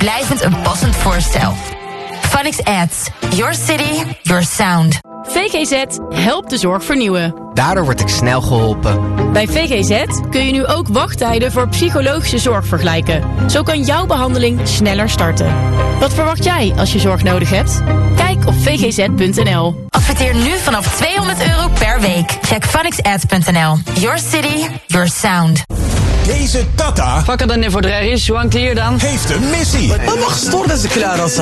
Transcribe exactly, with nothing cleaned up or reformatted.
blijvend een passend voorstel. Phonics Ads. Your city, your sound. V G Z helpt de zorg vernieuwen. Daardoor word ik snel geholpen. Bij V G Z kun je nu ook wachttijden voor psychologische zorg vergelijken. Zo kan jouw behandeling sneller starten. Wat verwacht jij als je zorg nodig hebt? Kijk op v g z punt n l. Adverteer nu vanaf tweehonderd euro per week. Check phonics ads punt n l. Your city, your sound. Deze Tata... Vakker dan voor de is, Johan Klier dan? ...heeft een missie. Maar mag storen ze klaar als